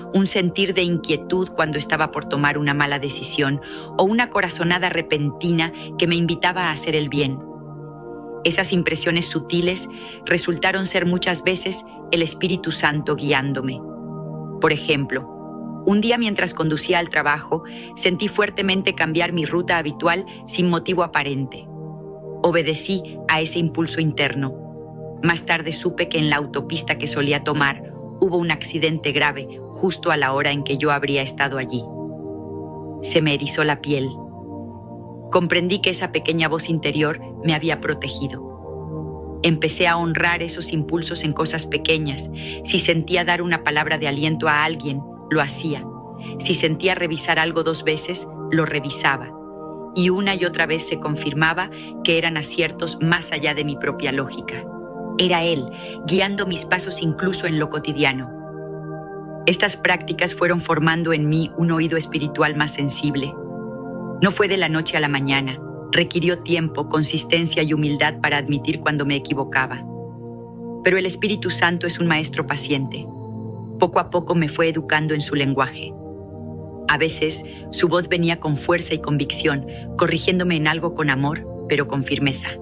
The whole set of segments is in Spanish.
un sentir de inquietud cuando estaba por tomar una mala decisión o una corazonada repentina que me invitaba a hacer el bien. Esas impresiones sutiles resultaron ser muchas veces el Espíritu Santo guiándome. Por ejemplo, un día mientras conducía al trabajo, sentí fuertemente cambiar mi ruta habitual sin motivo aparente. Obedecí a ese impulso interno. Más tarde supe que en la autopista que solía tomar hubo un accidente grave justo a la hora en que yo habría estado allí. Se me erizó la piel. Comprendí que esa pequeña voz interior me había protegido. Empecé a honrar esos impulsos en cosas pequeñas. Si sentía dar una palabra de aliento a alguien, lo hacía. Si sentía revisar algo 2 veces, lo revisaba. Y una y otra vez se confirmaba que eran aciertos más allá de mi propia lógica. Era Él, guiando mis pasos incluso en lo cotidiano. Estas prácticas fueron formando en mí un oído espiritual más sensible. No fue de la noche a la mañana. Requirió tiempo, consistencia y humildad para admitir cuando me equivocaba. Pero el Espíritu Santo es un maestro paciente. Poco a poco me fue educando en su lenguaje. A veces, su voz venía con fuerza y convicción, corrigiéndome en algo con amor, pero con firmeza.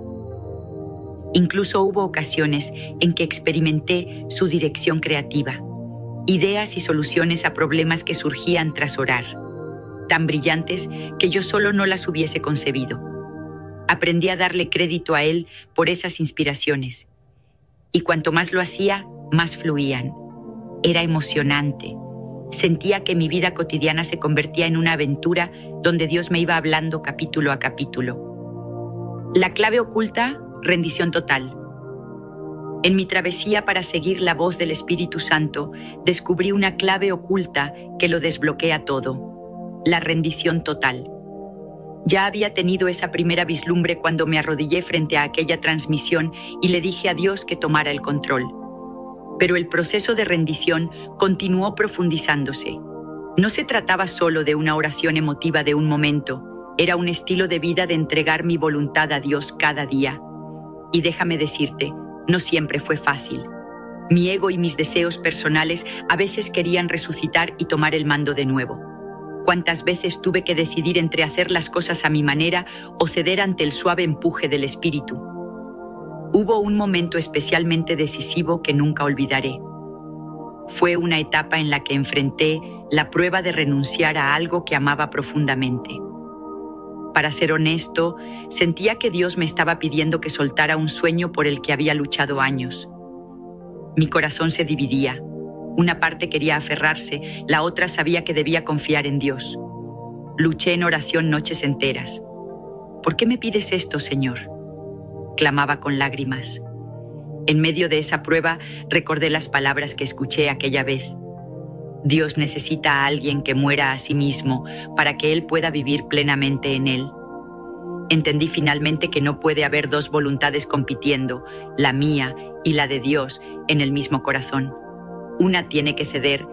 Incluso hubo ocasiones en que experimenté su dirección creativa, ideas y soluciones a problemas que surgían tras orar, tan brillantes que yo solo no las hubiese concebido. Aprendí a darle crédito a Él por esas inspiraciones, y cuanto más lo hacía, más fluían. Era emocionante. Sentía que mi vida cotidiana se convertía en una aventura donde Dios me iba hablando capítulo a capítulo. La clave oculta: rendición total. En mi travesía para seguir la voz del Espíritu Santo, descubrí una clave oculta que lo desbloquea todo: la rendición total. Ya había tenido esa primera vislumbre cuando me arrodillé frente a aquella transmisión y le dije a Dios que tomara el control. Pero el proceso de rendición continuó profundizándose. No se trataba solo de una oración emotiva de un momento, era un estilo de vida de entregar mi voluntad a Dios cada día. Y déjame decirte, no siempre fue fácil. Mi ego y mis deseos personales a veces querían resucitar y tomar el mando de nuevo. ¿Cuántas veces tuve que decidir entre hacer las cosas a mi manera o ceder ante el suave empuje del Espíritu? Hubo un momento especialmente decisivo que nunca olvidaré. Fue una etapa en la que enfrenté la prueba de renunciar a algo que amaba profundamente. Para ser honesto, sentía que Dios me estaba pidiendo que soltara un sueño por el que había luchado años. Mi corazón se dividía. Una parte quería aferrarse, la otra sabía que debía confiar en Dios. Luché en oración noches enteras. ¿Por qué me pides esto, Señor?, clamaba con lágrimas. En medio de esa prueba recordé las palabras que escuché aquella vez. Dios necesita a alguien que muera a sí mismo para que Él pueda vivir plenamente en Él. Entendí finalmente que no puede haber 2 voluntades compitiendo, la mía y la de Dios, en el mismo corazón. Una tiene que ceder.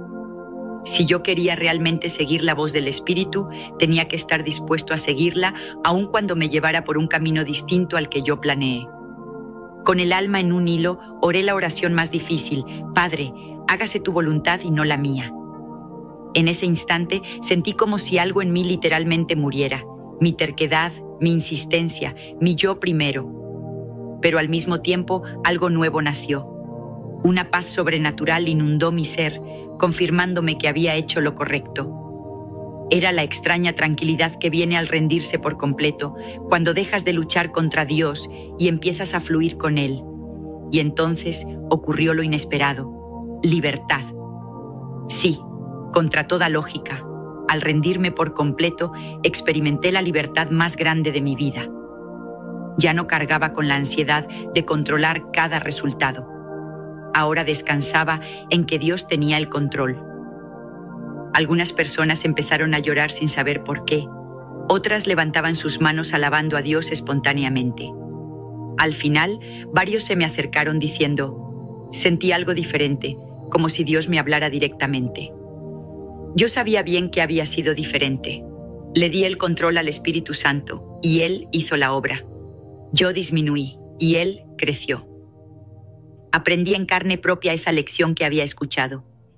Si yo quería realmente seguir la voz del Espíritu, tenía que estar dispuesto a seguirla, aun cuando me llevara por un camino distinto al que yo planeé. Con el alma en un hilo, oré la oración más difícil: Padre, hágase tu voluntad y no la mía. En ese instante sentí como si algo en mí literalmente muriera: mi terquedad, mi insistencia, mi yo primero. Pero al mismo tiempo, algo nuevo nació. Una paz sobrenatural inundó mi ser, confirmándome que había hecho lo correcto. Era la extraña tranquilidad que viene al rendirse por completo, cuando dejas de luchar contra Dios y empiezas a fluir con Él. Y entonces ocurrió lo inesperado: libertad. Sí, contra toda lógica, al rendirme por completo, experimenté la libertad más grande de mi vida. Ya no cargaba con la ansiedad de controlar cada resultado. Ahora descansaba en que Dios tenía el control. Algunas personas empezaron a llorar sin saber por qué. Otras levantaban sus manos alabando a Dios espontáneamente. Al final, varios se me acercaron diciendo: sentí algo diferente, como si Dios me hablara directamente. Yo sabía bien que había sido diferente. Le di el control al Espíritu Santo y Él hizo la obra. Yo disminuí y Él creció. Aprendí en carne propia esa lección que había escuchado.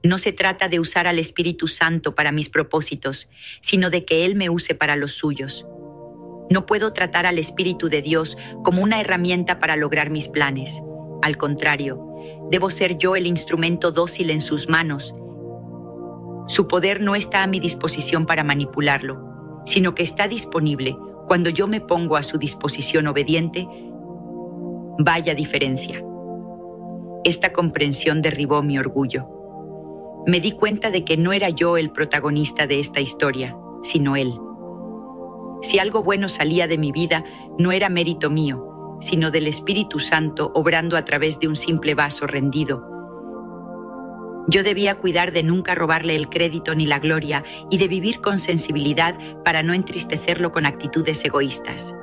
No se trata de usar al Espíritu Santo para mis propósitos, sino de que Él me use para los suyos. No puedo tratar al Espíritu de Dios como una herramienta para lograr mis planes. Al contrario, debo ser yo el instrumento dócil en sus manos. Su poder no está a mi disposición para manipularlo, sino que está disponible cuando yo me pongo a su disposición obediente. Vaya diferencia. Esta comprensión derribó mi orgullo. Me di cuenta de que no era yo el protagonista de esta historia, sino Él. Si algo bueno salía de mi vida, no era mérito mío, sino del Espíritu Santo obrando a través de un simple vaso rendido. Yo debía cuidar de nunca robarle el crédito ni la gloria y de vivir con sensibilidad para no entristecerlo con actitudes egoístas.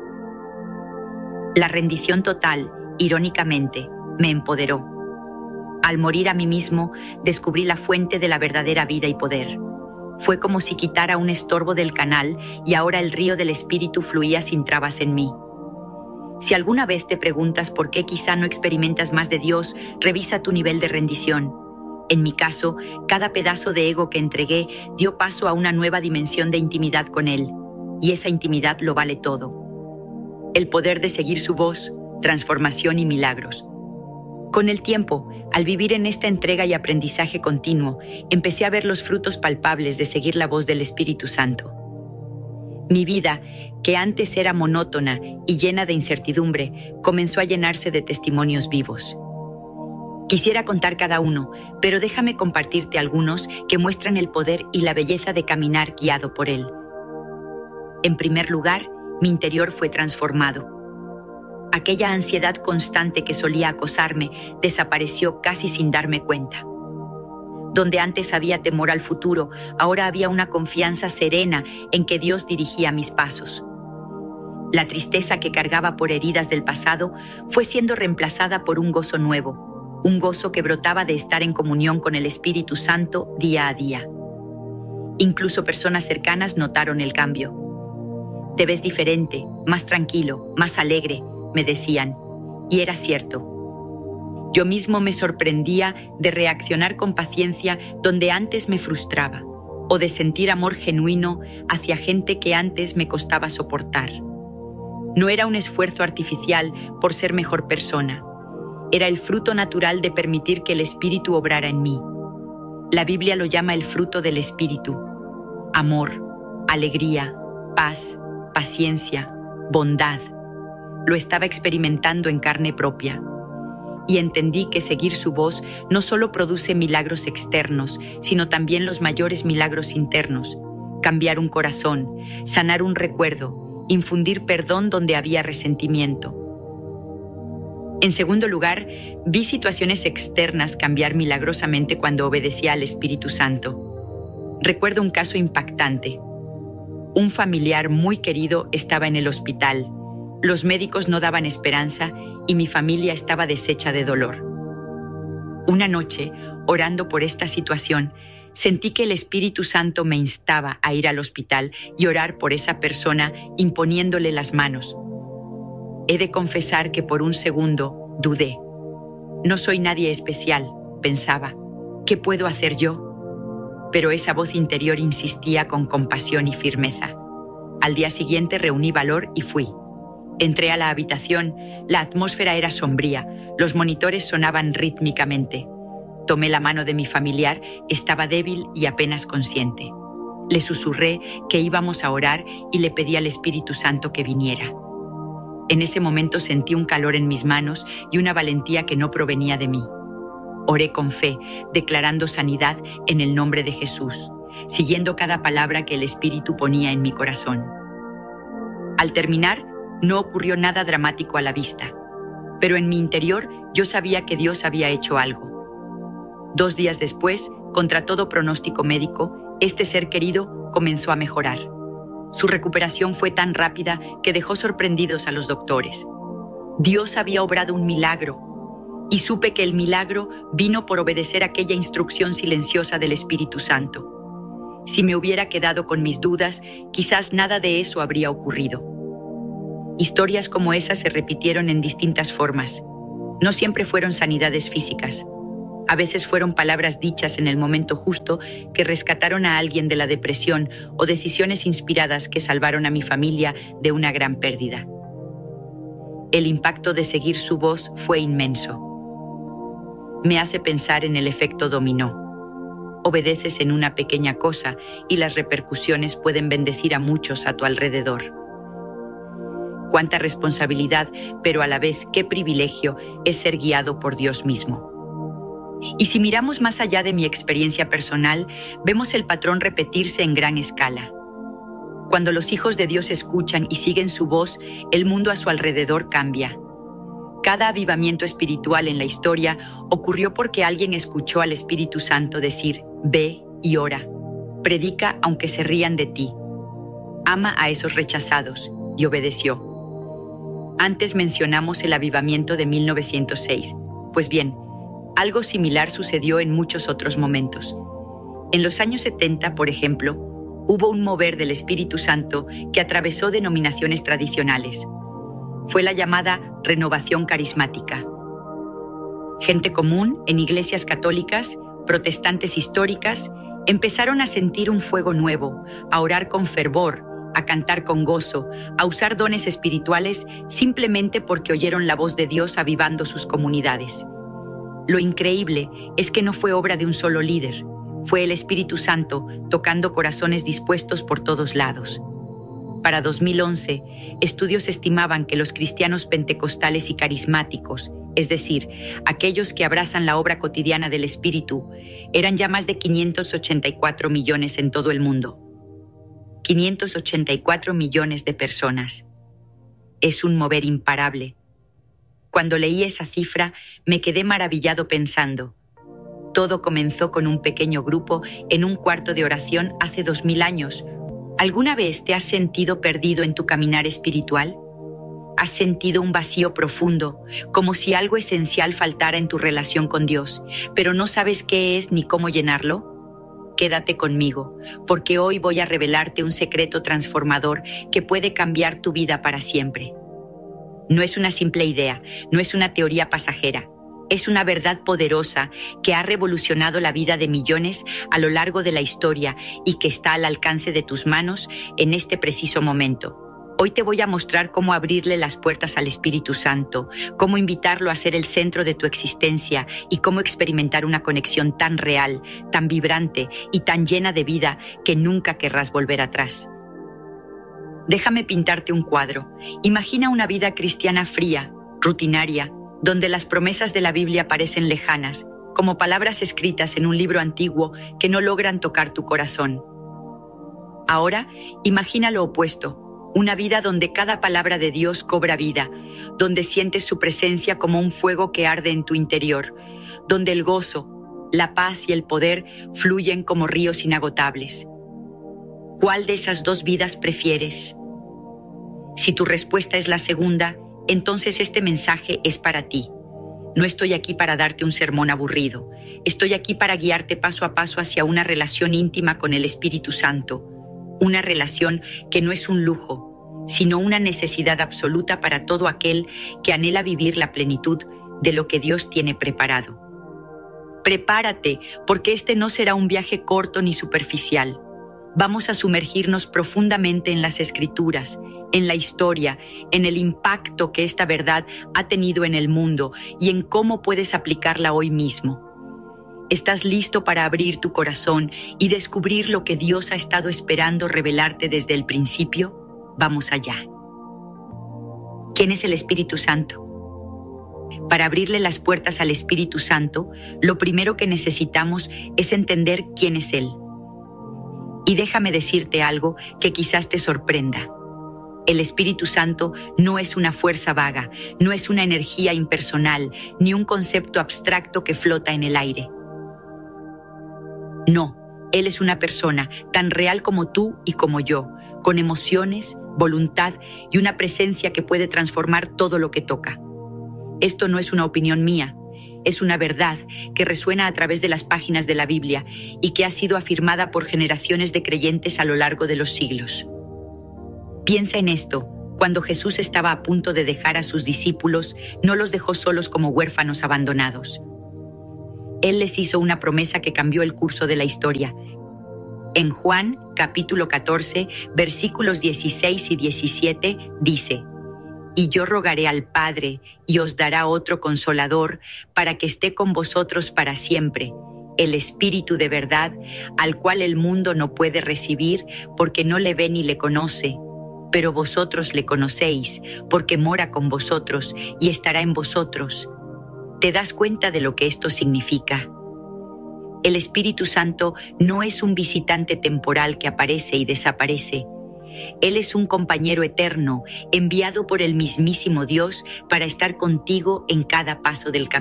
La rendición total, irónicamente, me empoderó. Al morir a mí mismo, descubrí la fuente de la verdadera vida y poder. Fue como si quitara un estorbo del canal y ahora el río del Espíritu fluía sin trabas en mí. Si alguna vez te preguntas por qué quizá no experimentas más de Dios, revisa tu nivel de rendición. En mi caso, cada pedazo de ego que entregué dio paso a una nueva dimensión de intimidad con Él, y esa intimidad lo vale todo. El poder de seguir su voz, transformación y milagros. Con el tiempo, al vivir en esta entrega y aprendizaje continuo, empecé a ver los frutos palpables de seguir la voz del Espíritu Santo. Mi vida, que antes era monótona y llena de incertidumbre, comenzó a llenarse de testimonios vivos. Quisiera contar cada uno, pero déjame compartirte algunos que muestran el poder y la belleza de caminar guiado por Él. En primer lugar, mi interior fue transformado. Aquella ansiedad constante que solía acosarme desapareció casi sin darme cuenta. Donde antes había temor al futuro, ahora había una confianza serena en que Dios dirigía mis pasos. La tristeza que cargaba por heridas del pasado fue siendo reemplazada por un gozo nuevo, un gozo que brotaba de estar en comunión con el Espíritu Santo día a día. Incluso personas cercanas notaron el cambio. Te ves diferente, más tranquilo, más alegre, me decían, y era cierto. Yo mismo me sorprendía de reaccionar con paciencia donde antes me frustraba, o de sentir amor genuino hacia gente que antes me costaba soportar. No era un esfuerzo artificial por ser mejor persona, era el fruto natural de permitir que el Espíritu obrara en mí. La Biblia lo llama el fruto del Espíritu: amor, alegría, paz, paciencia, bondad. Lo estaba experimentando en carne propia. Y entendí que seguir su voz no solo produce milagros externos, sino también los mayores milagros internos: cambiar un corazón, sanar un recuerdo, infundir perdón donde había resentimiento. En segundo lugar, vi situaciones externas cambiar milagrosamente cuando obedecía al Espíritu Santo. Recuerdo un caso impactante. Un familiar muy querido estaba en el hospital. Los médicos no daban esperanza y mi familia estaba deshecha de dolor. Una noche, orando por esta situación, sentí que el Espíritu Santo me instaba a ir al hospital y orar por esa persona imponiéndole las manos. He de confesar que por un segundo dudé. No soy nadie especial, pensaba. ¿Qué puedo hacer yo? Pero esa voz interior insistía con compasión y firmeza. Al día siguiente reuní valor y fui. Entré a la habitación, la atmósfera era sombría, los monitores sonaban rítmicamente. Tomé la mano de mi familiar, estaba débil y apenas consciente. Le susurré que íbamos a orar y le pedí al Espíritu Santo que viniera. En ese momento sentí un calor en mis manos y una valentía que no provenía de mí. Oré con fe, declarando sanidad en el nombre de Jesús, siguiendo cada palabra que el Espíritu ponía en mi corazón. Al terminar, no ocurrió nada dramático a la vista, pero en mi interior yo sabía que Dios había hecho algo. 2 días después, contra todo pronóstico médico, este ser querido comenzó a mejorar. Su recuperación fue tan rápida que dejó sorprendidos a los doctores. Dios había obrado un milagro, y supe que el milagro vino por obedecer aquella instrucción silenciosa del Espíritu Santo. Si me hubiera quedado con mis dudas, quizás nada de eso habría ocurrido. Historias como esas se repitieron en distintas formas. No siempre fueron sanidades físicas. A veces fueron palabras dichas en el momento justo que rescataron a alguien de la depresión o decisiones inspiradas que salvaron a mi familia de una gran pérdida. El impacto de seguir su voz fue inmenso. Me hace pensar en el efecto dominó. Obedeces en una pequeña cosa y las repercusiones pueden bendecir a muchos a tu alrededor. Cuánta responsabilidad, pero a la vez qué privilegio es ser guiado por Dios mismo. Y si miramos más allá de mi experiencia personal, vemos el patrón repetirse en gran escala. Cuando los hijos de Dios escuchan y siguen su voz, el mundo a su alrededor cambia. Cada avivamiento espiritual en la historia ocurrió porque alguien escuchó al Espíritu Santo decir: ve y ora, predica aunque se rían de ti, ama a esos rechazados, y obedeció. Antes mencionamos el avivamiento de 1906. Pues bien, algo similar sucedió en muchos otros momentos. En los años 70, por ejemplo, hubo un mover del Espíritu Santo que atravesó denominaciones tradicionales. Fue la llamada renovación carismática. Gente común en iglesias católicas, protestantes históricas, empezaron a sentir un fuego nuevo, a orar con fervor, a cantar con gozo, a usar dones espirituales simplemente porque oyeron la voz de Dios avivando sus comunidades. Lo increíble es que no fue obra de un solo líder, fue el Espíritu Santo tocando corazones dispuestos por todos lados. Para 2011, estudios estimaban que los cristianos pentecostales y carismáticos, es decir, aquellos que abrazan la obra cotidiana del Espíritu, eran ya más de 584 millones en todo el mundo. 584 millones de personas. Es un mover imparable. Cuando leí esa cifra, me quedé maravillado pensando: todo comenzó con un pequeño grupo en un cuarto de oración hace 2000 años. ¿Alguna vez te has sentido perdido en tu caminar espiritual? ¿Has sentido un vacío profundo, como si algo esencial faltara en tu relación con Dios, pero no sabes qué es ni cómo llenarlo? Quédate conmigo, porque hoy voy a revelarte un secreto transformador que puede cambiar tu vida para siempre. No es una simple idea, no es una teoría pasajera. Es una verdad poderosa que ha revolucionado la vida de millones a lo largo de la historia y que está al alcance de tus manos en este preciso momento. Hoy te voy a mostrar cómo abrirle las puertas al Espíritu Santo, cómo invitarlo a ser el centro de tu existencia y cómo experimentar una conexión tan real, tan vibrante y tan llena de vida que nunca querrás volver atrás. Déjame pintarte un cuadro. Imagina una vida cristiana fría, rutinaria, donde las promesas de la Biblia parecen lejanas, como palabras escritas en un libro antiguo que no logran tocar tu corazón. Ahora, imagina lo opuesto, una vida donde cada palabra de Dios cobra vida, donde sientes su presencia como un fuego que arde en tu interior, donde el gozo, la paz y el poder fluyen como ríos inagotables. ¿Cuál de esas dos vidas prefieres? Si tu respuesta es la segunda, entonces este mensaje es para ti. No estoy aquí para darte un sermón aburrido. Estoy aquí para guiarte paso a paso hacia una relación íntima con el Espíritu Santo. Una relación que no es un lujo, sino una necesidad absoluta para todo aquel que anhela vivir la plenitud de lo que Dios tiene preparado. Prepárate, porque este no será un viaje corto ni superficial. Vamos a sumergirnos profundamente en las Escrituras, en la historia, en el impacto que esta verdad ha tenido en el mundo y en cómo puedes aplicarla hoy mismo. ¿Estás listo para abrir tu corazón y descubrir lo que Dios ha estado esperando revelarte desde el principio? Vamos allá. ¿Quién es el Espíritu Santo? Para abrirle las puertas al Espíritu Santo, lo primero que necesitamos es entender quién es Él. Y déjame decirte algo que quizás te sorprenda. El Espíritu Santo no es una fuerza vaga, no es una energía impersonal, ni un concepto abstracto que flota en el aire. No, Él es una persona tan real como tú y como yo, con emociones, voluntad y una presencia que puede transformar todo lo que toca. Esto no es una opinión mía, es una verdad que resuena a través de las páginas de la Biblia y que ha sido afirmada por generaciones de creyentes a lo largo de los siglos. Piensa en esto. Cuando Jesús estaba a punto de dejar a sus discípulos, no los dejó solos como huérfanos abandonados. Él les hizo una promesa que cambió el curso de la historia. En Juan, capítulo 14, versículos 16 y 17, dice: «Y yo rogaré al Padre, y os dará otro Consolador, para que esté con vosotros para siempre, el Espíritu de verdad, al cual el mundo no puede recibir, porque no le ve ni le conoce. Pero vosotros le conocéis, porque mora con vosotros y estará en vosotros». ¿Te das cuenta de lo que esto significa? El Espíritu Santo no es un visitante temporal que aparece y desaparece. Él es un compañero eterno, enviado por el mismísimo Dios para estar contigo en cada paso del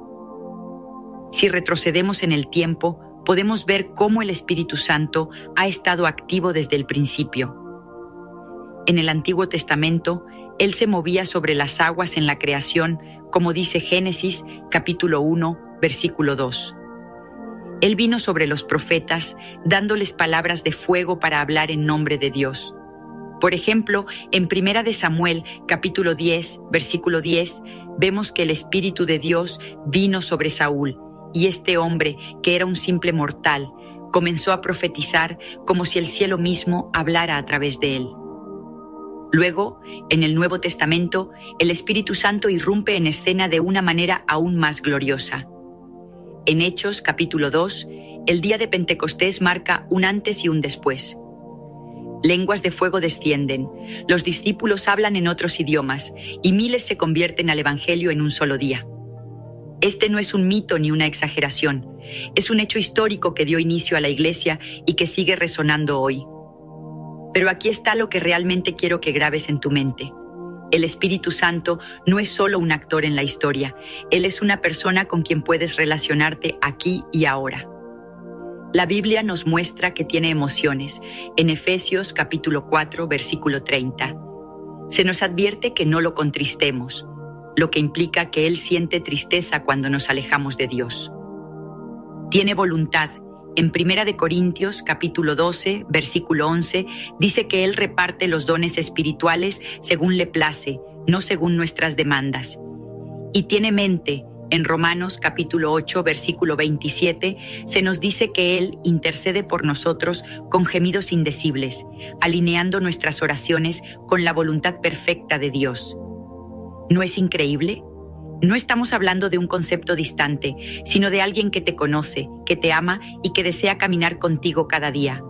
camino. Si retrocedemos en el tiempo, podemos ver cómo el Espíritu Santo ha estado activo desde el principio. En el Antiguo Testamento, Él se movía sobre las aguas en la creación, como dice Génesis, capítulo 1, versículo 2. Él vino sobre los profetas, dándoles palabras de fuego para hablar en nombre de Dios. Por ejemplo, en 1 de Samuel, capítulo 10, versículo 10, vemos que el Espíritu de Dios vino sobre Saúl, y este hombre, que era un simple mortal, comenzó a profetizar como si el cielo mismo hablara a través de él. Luego, en el Nuevo Testamento, el Espíritu Santo irrumpe en escena de una manera aún más gloriosa. En Hechos, capítulo 2, el día de Pentecostés marca un antes y un después. Lenguas de fuego descienden, los discípulos hablan en otros idiomas y miles se convierten al Evangelio en un solo día. Este no es un mito ni una exageración, es un hecho histórico que dio inicio a la Iglesia y que sigue resonando hoy. Pero aquí está lo que realmente quiero que grabes en tu mente. El Espíritu Santo no es solo un actor en la historia, Él es una persona con quien puedes relacionarte aquí y ahora. La Biblia nos muestra que tiene emociones, en Efesios capítulo 4, versículo 30. Se nos advierte que no lo contristemos, lo que implica que Él siente tristeza cuando nos alejamos de Dios. Tiene voluntad. En 1 de Corintios, capítulo 12, versículo 11, dice que Él reparte los dones espirituales según le place, no según nuestras demandas. Y tiene mente. En Romanos, capítulo 8, versículo 27, se nos dice que Él intercede por nosotros con gemidos indecibles, alineando nuestras oraciones con la voluntad perfecta de Dios. ¿No es increíble? No estamos hablando de un concepto distante, sino de alguien que te conoce, que te ama y que desea caminar contigo cada día.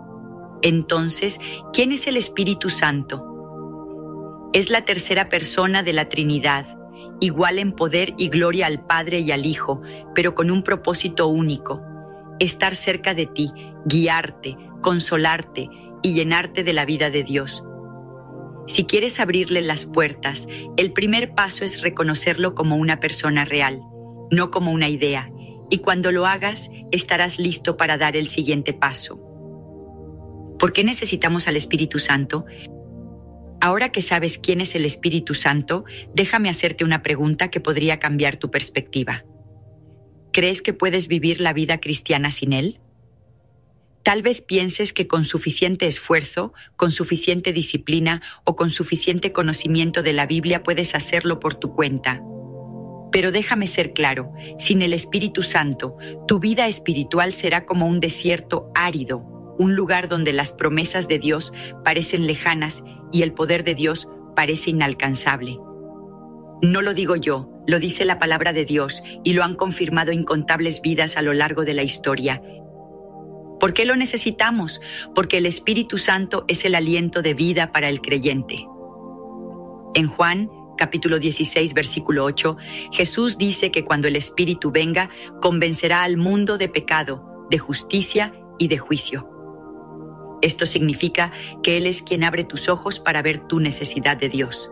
Entonces, ¿quién es el Espíritu Santo? Es la tercera persona de la Trinidad, igual en poder y gloria al Padre y al Hijo, pero con un propósito único: estar cerca de ti, guiarte, consolarte y llenarte de la vida de Dios. Si quieres abrirle las puertas, el primer paso es reconocerlo como una persona real, no como una idea, y cuando lo hagas, estarás listo para dar el siguiente paso. ¿Por qué necesitamos al Espíritu Santo? Ahora que sabes quién es el Espíritu Santo, déjame hacerte una pregunta que podría cambiar tu perspectiva. ¿Crees que puedes vivir la vida cristiana sin Él? Tal vez pienses que con suficiente esfuerzo, con suficiente disciplina o con suficiente conocimiento de la Biblia puedes hacerlo por tu cuenta. Pero déjame ser claro, sin el Espíritu Santo, tu vida espiritual será como un desierto árido, un lugar donde las promesas de Dios parecen lejanas y el poder de Dios parece inalcanzable. No lo digo yo, lo dice la palabra de Dios y lo han confirmado incontables vidas a lo largo de la historia. ¿Por qué lo necesitamos? Porque el Espíritu Santo es el aliento de vida para el creyente. En Juan, capítulo 16, versículo 8, Jesús dice que cuando el Espíritu venga, convencerá al mundo de pecado, de justicia y de juicio. Esto significa que Él es quien abre tus ojos para ver tu necesidad de Dios.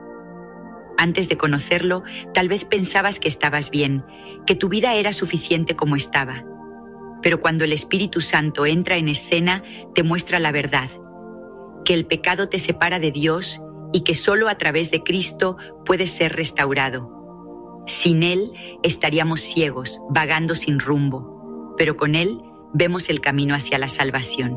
Antes de conocerlo, tal vez pensabas que estabas bien, que tu vida era suficiente como estaba. Pero cuando el Espíritu Santo entra en escena, te muestra la verdad, que el pecado te separa de Dios y que solo a través de Cristo puedes ser restaurado. Sin Él estaríamos ciegos, vagando sin rumbo, pero con Él vemos el camino hacia la salvación.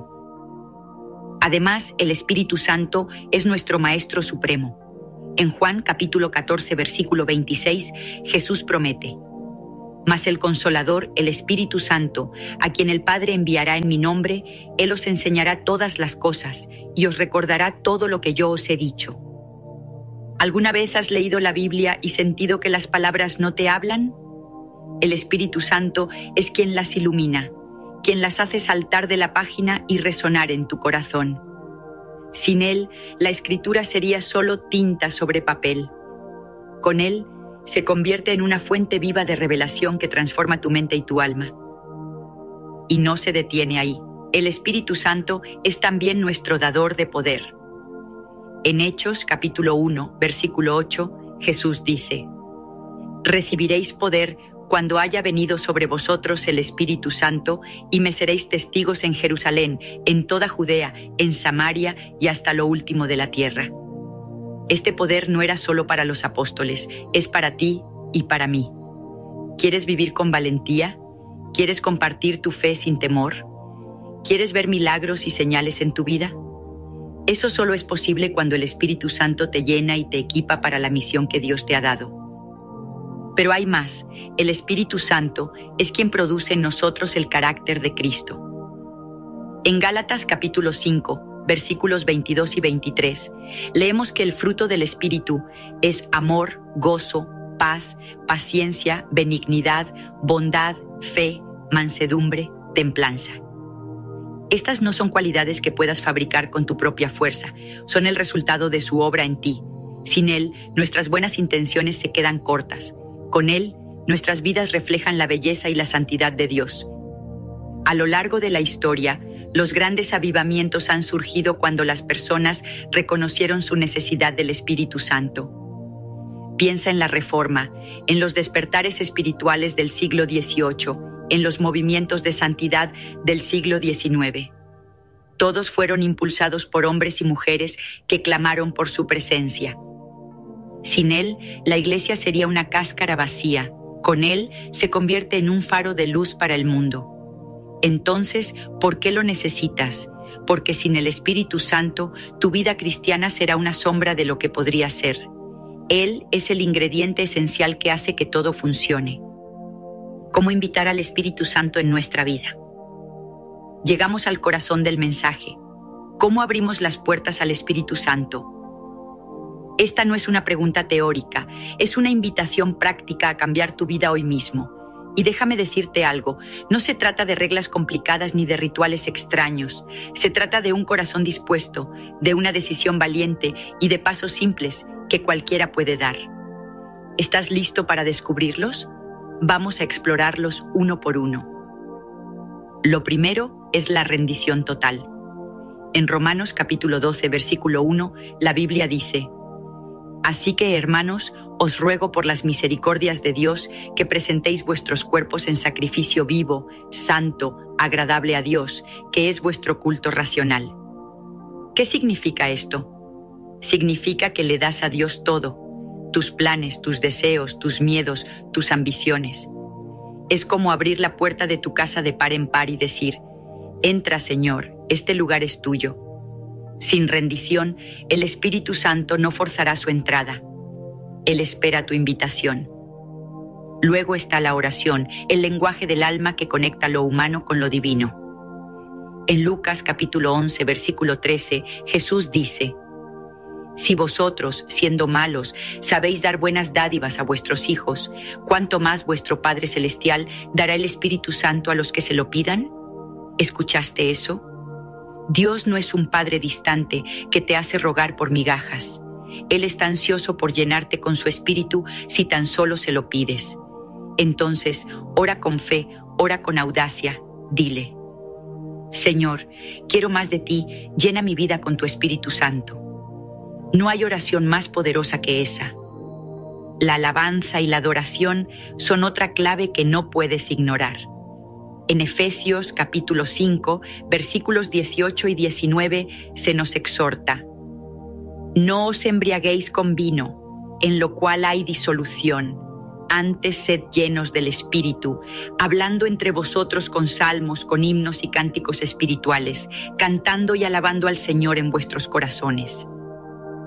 Además, el Espíritu Santo es nuestro Maestro Supremo. En Juan capítulo 14, versículo 26, Jesús promete: Mas el Consolador, el Espíritu Santo, a quien el Padre enviará en mi nombre, Él os enseñará todas las cosas y os recordará todo lo que yo os he dicho. ¿Alguna vez has leído la Biblia y sentido que las palabras no te hablan? El Espíritu Santo es quien las ilumina, quien las hace saltar de la página y resonar en tu corazón. Sin Él, la Escritura sería solo tinta sobre papel. Con Él, se convierte en una fuente viva de revelación que transforma tu mente y tu alma. Y no se detiene ahí. El Espíritu Santo es también nuestro dador de poder. En Hechos, capítulo 1, versículo 8, Jesús dice: «Recibiréis poder cuando haya venido sobre vosotros el Espíritu Santo, y me seréis testigos en Jerusalén, en toda Judea, en Samaria y hasta lo último de la tierra». Este poder no era solo para los apóstoles, es para ti y para mí. ¿Quieres vivir con valentía? ¿Quieres compartir tu fe sin temor? ¿Quieres ver milagros y señales en tu vida? Eso solo es posible cuando el Espíritu Santo te llena y te equipa para la misión que Dios te ha dado. Pero hay más. El Espíritu Santo es quien produce en nosotros el carácter de Cristo. En Gálatas capítulo 5, versículos 22 y 23, leemos que el fruto del Espíritu es amor, gozo, paz, paciencia, benignidad, bondad, fe, mansedumbre, templanza. Estas no son cualidades que puedas fabricar con tu propia fuerza, son el resultado de su obra en ti. Sin Él, nuestras buenas intenciones se quedan cortas. Con Él, nuestras vidas reflejan la belleza y la santidad de Dios. A lo largo de la historia, los grandes avivamientos han surgido cuando las personas reconocieron su necesidad del Espíritu Santo. Piensa en la Reforma, en los despertares espirituales del siglo XVIII, en los movimientos de santidad del siglo XIX. Todos fueron impulsados por hombres y mujeres que clamaron por su presencia. Sin Él, la Iglesia sería una cáscara vacía. Con Él, se convierte en un faro de luz para el mundo. Entonces, ¿por qué lo necesitas? Porque sin el Espíritu Santo, tu vida cristiana será una sombra de lo que podría ser. Él es el ingrediente esencial que hace que todo funcione. ¿Cómo invitar al Espíritu Santo en nuestra vida? Llegamos al corazón del mensaje. ¿Cómo abrimos las puertas al Espíritu Santo? Esta no es una pregunta teórica, es una invitación práctica a cambiar tu vida hoy mismo. Y déjame decirte algo, no se trata de reglas complicadas ni de rituales extraños. Se trata de un corazón dispuesto, de una decisión valiente y de pasos simples que cualquiera puede dar. ¿Estás listo para descubrirlos? Vamos a explorarlos uno por uno. Lo primero es la rendición total. En Romanos capítulo 12, versículo 1, la Biblia dice: «Así que, hermanos, os ruego por las misericordias de Dios que presentéis vuestros cuerpos en sacrificio vivo, santo, agradable a Dios, que es vuestro culto racional». ¿Qué significa esto? Significa que le das a Dios todo, tus planes, tus deseos, tus miedos, tus ambiciones. Es como abrir la puerta de tu casa de par en par y decir: «Entra, Señor, este lugar es tuyo». Sin rendición, el Espíritu Santo no forzará su entrada. Él espera tu invitación. Luego está la oración, el lenguaje del alma que conecta lo humano con lo divino. En Lucas capítulo 11, versículo 13, Jesús dice: «Si vosotros, siendo malos, sabéis dar buenas dádivas a vuestros hijos, ¿cuánto más vuestro Padre Celestial dará el Espíritu Santo a los que se lo pidan?» ¿Escuchaste eso? Dios no es un Padre distante que te hace rogar por migajas. Él está ansioso por llenarte con su Espíritu si tan solo se lo pides. Entonces, ora con fe, ora con audacia, dile: «Señor, quiero más de ti, llena mi vida con tu Espíritu Santo». No hay oración más poderosa que esa. La alabanza y la adoración son otra clave que no puedes ignorar. En Efesios capítulo 5, versículos 18 y 19 se nos exhorta: «No os embriaguéis con vino, en lo cual hay disolución. Antes sed llenos del Espíritu, hablando entre vosotros con salmos, con himnos y cánticos espirituales, cantando y alabando al Señor en vuestros corazones».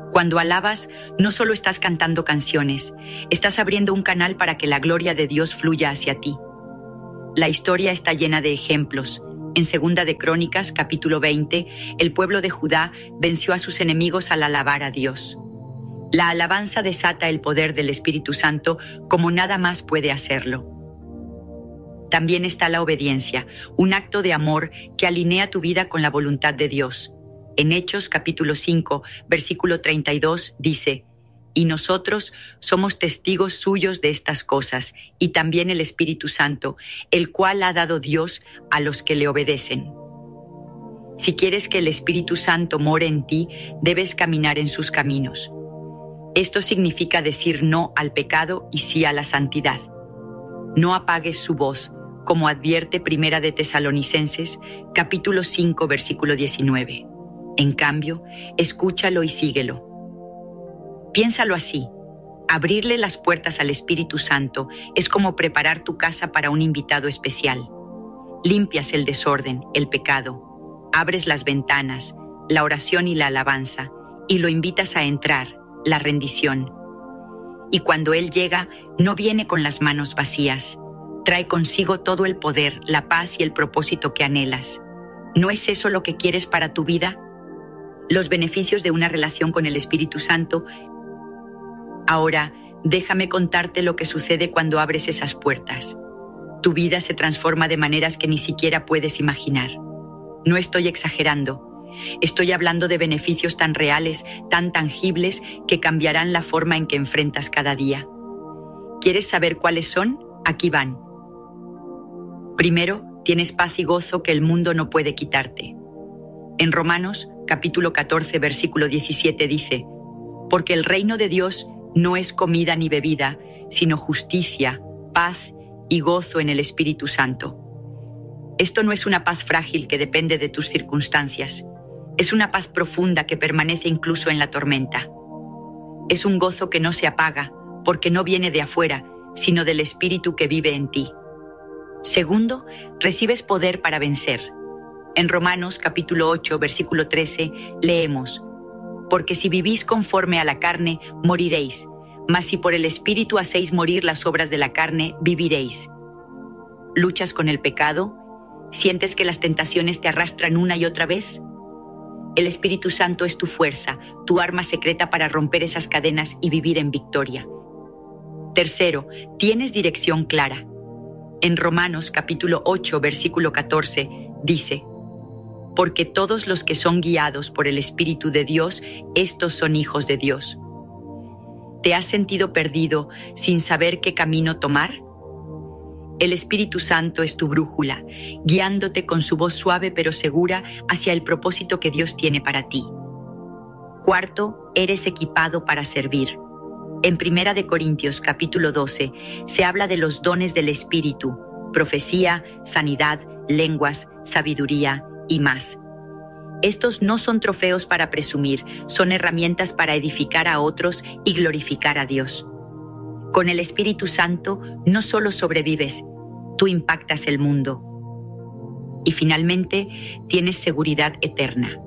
Cuando alabas, no solo estás cantando canciones, estás abriendo un canal para que la gloria de Dios fluya hacia ti. La historia está llena de ejemplos. En Segunda de Crónicas, capítulo 20, el pueblo de Judá venció a sus enemigos al alabar a Dios. La alabanza desata el poder del Espíritu Santo como nada más puede hacerlo. También está la obediencia, un acto de amor que alinea tu vida con la voluntad de Dios. En Hechos capítulo 5, versículo 32 dice: «Y nosotros somos testigos suyos de estas cosas, y también el Espíritu Santo, el cual ha dado Dios a los que le obedecen». Si quieres que el Espíritu Santo more en ti, debes caminar en sus caminos. Esto significa decir no al pecado y sí a la santidad. No apagues su voz, como advierte Primera de Tesalonicenses, capítulo 5, versículo 19. En cambio, escúchalo y síguelo. Piénsalo así: abrirle las puertas al Espíritu Santo es como preparar tu casa para un invitado especial. Limpias el desorden, el pecado, abres las ventanas, la oración y la alabanza, y lo invitas a entrar, la rendición. Y cuando Él llega, no viene con las manos vacías. Trae consigo todo el poder, la paz y el propósito que anhelas. ¿No es eso lo que quieres para tu vida? Los beneficios de una relación con el Espíritu Santo. Ahora, déjame contarte lo que sucede cuando abres esas puertas. Tu vida se transforma de maneras que ni siquiera puedes imaginar. No estoy exagerando. Estoy hablando de beneficios tan reales, tan tangibles, que cambiarán la forma en que enfrentas cada día. ¿Quieres saber cuáles son? Aquí van. Primero, tienes paz y gozo que el mundo no puede quitarte. En Romanos, capítulo 14, versículo 17 dice: «Porque el reino de Dios no es comida ni bebida, sino justicia, paz y gozo en el Espíritu Santo». Esto no es una paz frágil que depende de tus circunstancias. Es una paz profunda que permanece incluso en la tormenta. Es un gozo que no se apaga, porque no viene de afuera, sino del Espíritu que vive en ti. Segundo, recibes poder para vencer. En Romanos capítulo 8, versículo 13, leemos: «Porque si vivís conforme a la carne, moriréis, mas si por el Espíritu hacéis morir las obras de la carne, viviréis». ¿Luchas con el pecado? ¿Sientes que las tentaciones te arrastran una y otra vez? El Espíritu Santo es tu fuerza, tu arma secreta para romper esas cadenas y vivir en victoria. Tercero, tienes dirección clara. En Romanos capítulo 8, versículo 14, dice: «Porque todos los que son guiados por el Espíritu de Dios, estos son hijos de Dios». ¿Te has sentido perdido sin saber qué camino tomar? El Espíritu Santo es tu brújula, guiándote con su voz suave pero segura hacia el propósito que Dios tiene para ti. Cuarto, eres equipado para servir. En Primera de Corintios capítulo 12 se habla de los dones del Espíritu: profecía, sanidad, lenguas, sabiduría y más. Estos no son trofeos para presumir, son herramientas para edificar a otros y glorificar a Dios. Con el Espíritu Santo no solo sobrevives, tú impactas el mundo. Y finalmente, tienes seguridad eterna.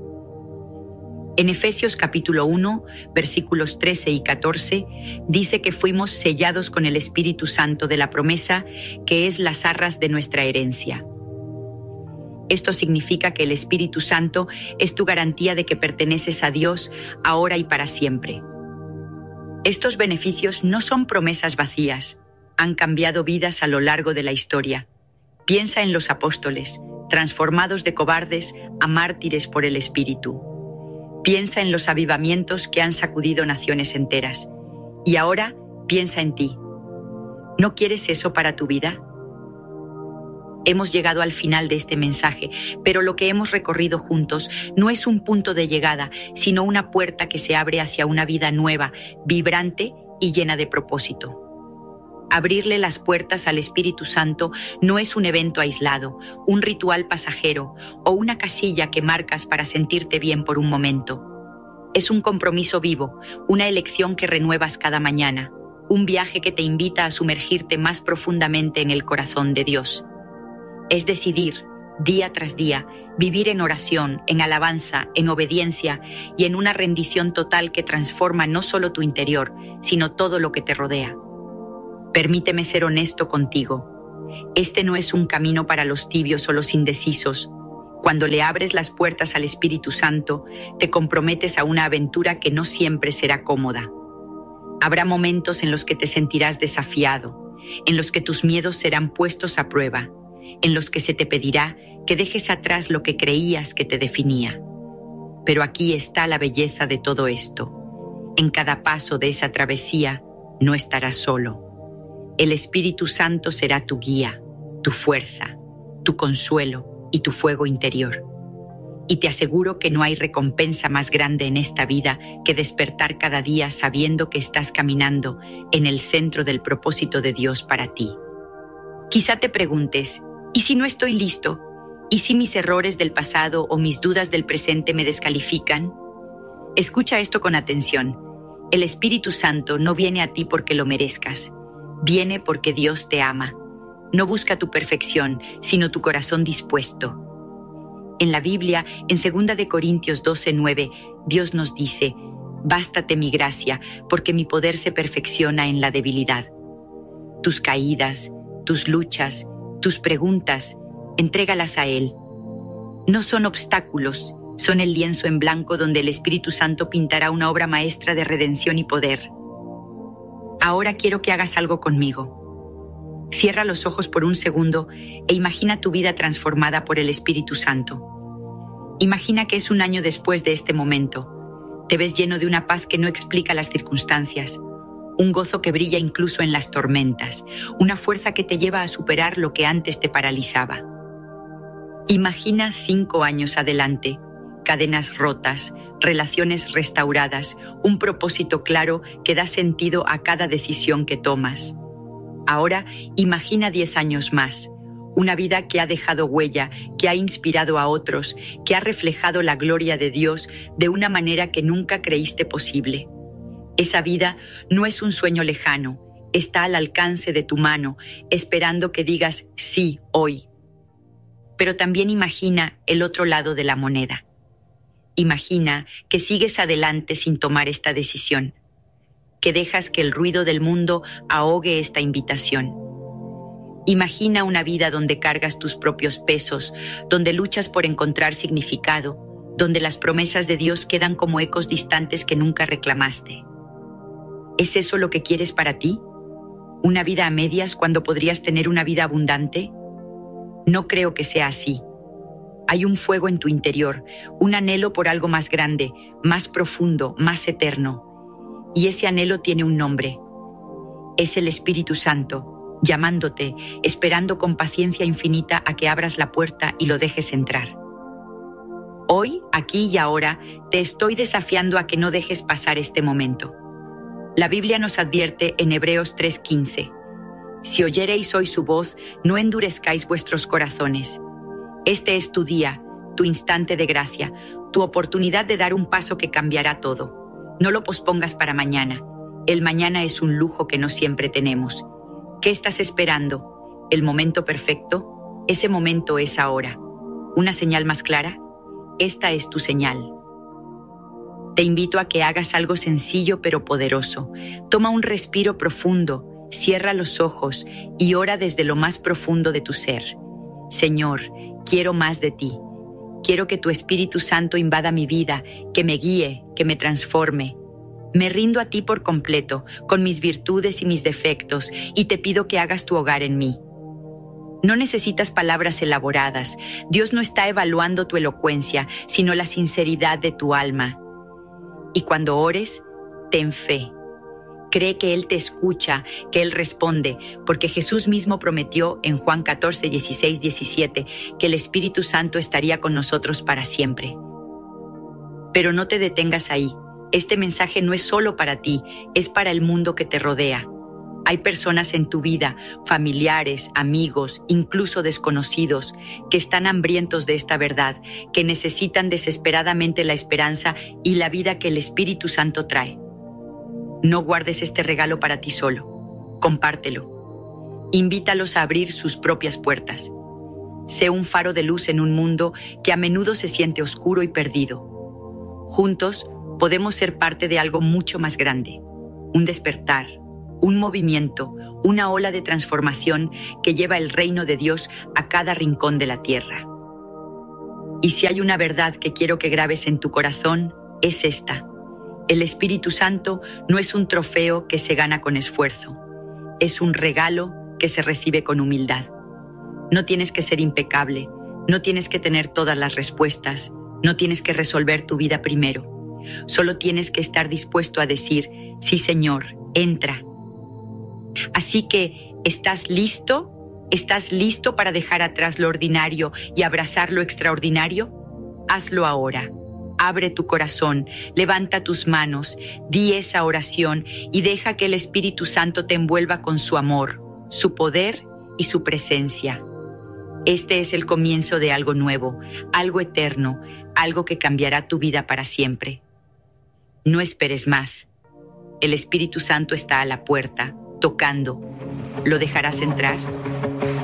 En Efesios capítulo 1, versículos 13 y 14, dice que fuimos sellados con el Espíritu Santo de la promesa, que es las arras de nuestra herencia. Esto significa que el Espíritu Santo es tu garantía de que perteneces a Dios ahora y para siempre. Estos beneficios no son promesas vacías, han cambiado vidas a lo largo de la historia. Piensa en los apóstoles, transformados de cobardes a mártires por el Espíritu. Piensa en los avivamientos que han sacudido naciones enteras. Y ahora piensa en ti. ¿No quieres eso para tu vida? Hemos llegado al final de este mensaje, pero lo que hemos recorrido juntos no es un punto de llegada, sino una puerta que se abre hacia una vida nueva, vibrante y llena de propósito. Abrirle las puertas al Espíritu Santo no es un evento aislado, un ritual pasajero o una casilla que marcas para sentirte bien por un momento. Es un compromiso vivo, una elección que renuevas cada mañana, un viaje que te invita a sumergirte más profundamente en el corazón de Dios. Es decidir, día tras día, vivir en oración, en alabanza, en obediencia y en una rendición total que transforma no solo tu interior, sino todo lo que te rodea. Permíteme ser honesto contigo. Este no es un camino para los tibios o los indecisos. Cuando le abres las puertas al Espíritu Santo, te comprometes a una aventura que no siempre será cómoda. Habrá momentos en los que te sentirás desafiado, en los que tus miedos serán puestos a prueba, en los que se te pedirá que dejes atrás lo que creías que te definía. Pero aquí está la belleza de todo esto. En cada paso de esa travesía no estarás solo. El Espíritu Santo será tu guía, tu fuerza, tu consuelo y tu fuego interior. Y te aseguro que no hay recompensa más grande en esta vida que despertar cada día sabiendo que estás caminando en el centro del propósito de Dios para ti. Quizá te preguntes, ¿y si no estoy listo? ¿Y si mis errores del pasado o mis dudas del presente me descalifican? Escucha esto con atención. El Espíritu Santo no viene a ti porque lo merezcas. Viene porque Dios te ama. No busca tu perfección, sino tu corazón dispuesto. En la Biblia, en 2 Corintios 12:9, Dios nos dice: «Bástate mi gracia, porque mi poder se perfecciona en la debilidad». Tus caídas, tus luchas, tus preguntas, entrégalas a Él. No son obstáculos, son el lienzo en blanco donde el Espíritu Santo pintará una obra maestra de redención y poder. Ahora quiero que hagas algo conmigo. Cierra los ojos por un segundo e imagina tu vida transformada por el Espíritu Santo. Imagina que es un año después de este momento. Te ves lleno de una paz que no explica las circunstancias, un gozo que brilla incluso en las tormentas, una fuerza que te lleva a superar lo que antes te paralizaba. Imagina 5 años adelante, cadenas rotas, relaciones restauradas, un propósito claro que da sentido a cada decisión que tomas. Ahora imagina 10 años más, una vida que ha dejado huella, que ha inspirado a otros, que ha reflejado la gloria de Dios de una manera que nunca creíste posible. Esa vida no es un sueño lejano, está al alcance de tu mano, esperando que digas sí hoy. Pero también imagina el otro lado de la moneda. Imagina que sigues adelante sin tomar esta decisión, que dejas que el ruido del mundo ahogue esta invitación. Imagina una vida donde cargas tus propios pesos, donde luchas por encontrar significado, donde las promesas de Dios quedan como ecos distantes que nunca reclamaste. ¿Es eso lo que quieres para ti? ¿Una vida a medias cuando podrías tener una vida abundante? No creo que sea así. Hay un fuego en tu interior, un anhelo por algo más grande, más profundo, más eterno. Y ese anhelo tiene un nombre. Es el Espíritu Santo, llamándote, esperando con paciencia infinita a que abras la puerta y lo dejes entrar. Hoy, aquí y ahora, te estoy desafiando a que no dejes pasar este momento. La Biblia nos advierte en Hebreos 3:15: «Si oyereis hoy su voz, no endurezcáis vuestros corazones». Este es tu día, tu instante de gracia, tu oportunidad de dar un paso que cambiará todo. No lo pospongas para mañana. El mañana es un lujo que no siempre tenemos. ¿Qué estás esperando? ¿El momento perfecto? Ese momento es ahora. ¿Una señal más clara? Esta es tu señal. Te invito a que hagas algo sencillo pero poderoso. Toma un respiro profundo, cierra los ojos y ora desde lo más profundo de tu ser. Señor, quiero más de ti. Quiero que tu Espíritu Santo invada mi vida, que me guíe, que me transforme. Me rindo a ti por completo, con mis virtudes y mis defectos, y te pido que hagas tu hogar en mí. No necesitas palabras elaboradas. Dios no está evaluando tu elocuencia, sino la sinceridad de tu alma. Y cuando ores, ten fe. Cree que Él te escucha, que Él responde, porque Jesús mismo prometió en Juan 14, 16, 17 que el Espíritu Santo estaría con nosotros para siempre. Pero no te detengas ahí. Este mensaje no es solo para ti, es para el mundo que te rodea. Hay personas en tu vida, familiares, amigos, incluso desconocidos, que están hambrientos de esta verdad, que necesitan desesperadamente la esperanza y la vida que el Espíritu Santo trae. No guardes este regalo para ti solo. Compártelo. Invítalos a abrir sus propias puertas. Sé un faro de luz en un mundo que a menudo se siente oscuro y perdido. Juntos podemos ser parte de algo mucho más grande, un despertar, un movimiento, una ola de transformación que lleva el reino de Dios a cada rincón de la tierra. Y si hay una verdad que quiero que grabes en tu corazón, es esta: el Espíritu Santo no es un trofeo que se gana con esfuerzo, es un regalo que se recibe con humildad. No tienes que ser impecable, no tienes que tener todas las respuestas, no tienes que resolver tu vida primero. Solo tienes que estar dispuesto a decir: sí, Señor, entra. Así que, ¿estás listo? ¿Estás listo para dejar atrás lo ordinario y abrazar lo extraordinario? Hazlo ahora. Abre tu corazón, levanta tus manos, di esa oración y deja que el Espíritu Santo te envuelva con su amor, su poder y su presencia. Este es el comienzo de algo nuevo, algo eterno, algo que cambiará tu vida para siempre. No esperes más. El Espíritu Santo está a la puerta, tocando. ¿Lo dejarás entrar?